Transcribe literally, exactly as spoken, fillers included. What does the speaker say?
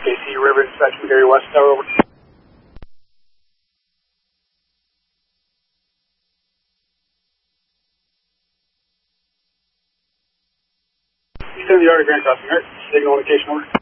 K C River Inspection, Gary West Tower, over. You send the order, Grand Crossing, alright. Signal indication, over.